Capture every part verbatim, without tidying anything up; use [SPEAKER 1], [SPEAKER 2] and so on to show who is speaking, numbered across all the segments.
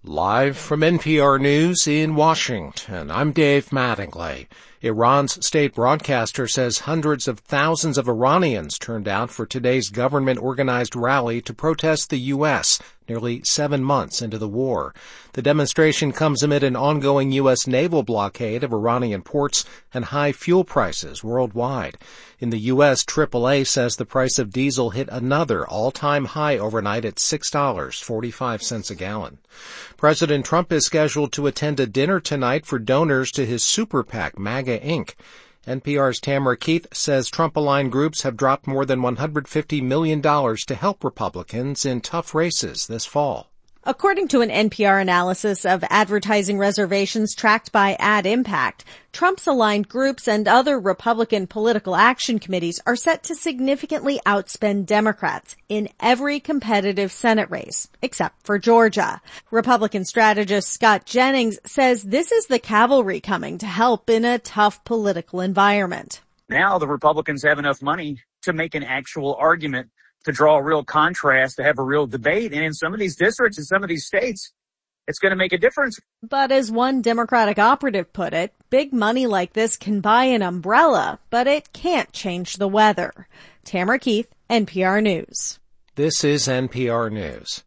[SPEAKER 1] Live from N P R News in Washington, I'm Dave Mattingly. Iran's state broadcaster says hundreds of thousands of Iranians turned out for today's government-organized rally to protest the U S, nearly seven months into the war. The demonstration comes amid an ongoing U S naval blockade of Iranian ports and high fuel prices worldwide. In the U S, triple A says the price of diesel hit another all-time high overnight at six dollars and forty-five cents a gallon. President Trump is scheduled to attend a dinner tonight for donors to his super PAC, MAGA Incorporated. N P R's Tamara Keith says Trump-aligned groups have dropped more than one hundred fifty million dollars to help Republicans in tough races this fall.
[SPEAKER 2] According to an N P R analysis of advertising reservations tracked by Ad Impact, Trump's aligned groups and other Republican political action committees are set to significantly outspend Democrats in every competitive Senate race, except for Georgia. Republican strategist Scott Jennings says this is the cavalry coming to help in a tough political environment.
[SPEAKER 3] Now the Republicans have enough money to make an actual argument, to draw a real contrast, to have a real debate. And in some of these districts, in some of these states, it's going to make a difference.
[SPEAKER 2] But as one Democratic operative put it, big money like this can buy an umbrella, but it can't change the weather. Tamara Keith, N P R News.
[SPEAKER 1] This is N P R News.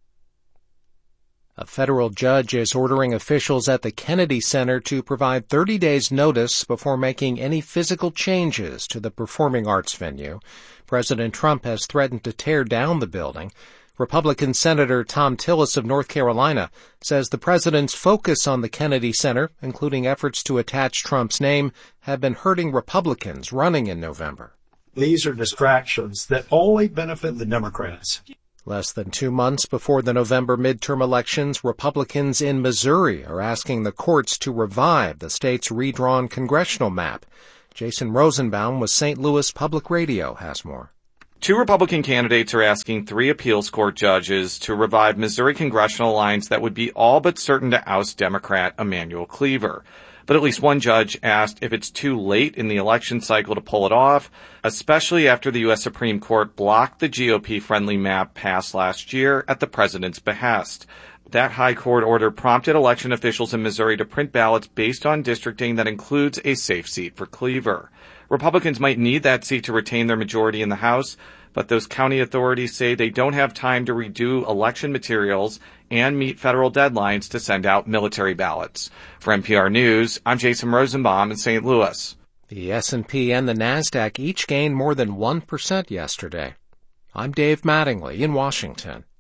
[SPEAKER 1] A federal judge is ordering officials at the Kennedy Center to provide thirty days notice before making any physical changes to the performing arts venue. President Trump has threatened to tear down the building. Republican Senator Thom Tillis of North Carolina says the president's focus on the Kennedy Center, including efforts to attach Trump's name, have been hurting Republicans running in November.
[SPEAKER 4] These are distractions that only benefit the Democrats.
[SPEAKER 1] Less than two months before the November midterm elections, Republicans in Missouri are asking the courts to revive the state's redrawn congressional map. Jason Rosenbaum with Saint Louis Public Radio has more.
[SPEAKER 5] Two Republican candidates are asking three appeals court judges to revive Missouri congressional lines that would be all but certain to oust Democrat Emanuel Cleaver. But at least one judge asked if it's too late in the election cycle to pull it off, especially after the U S Supreme Court blocked the G O P-friendly map passed last year at the president's behest. That high court order prompted election officials in Missouri to print ballots based on districting that includes a safe seat for Cleaver. Republicans might need that seat to retain their majority in the House, but those county authorities say they don't have time to redo election materials and meet federal deadlines to send out military ballots. For N P R News, I'm Jason Rosenbaum in Saint Louis.
[SPEAKER 1] The S and P and the NASDAQ each gained more than one percent yesterday. I'm Dave Mattingly in Washington.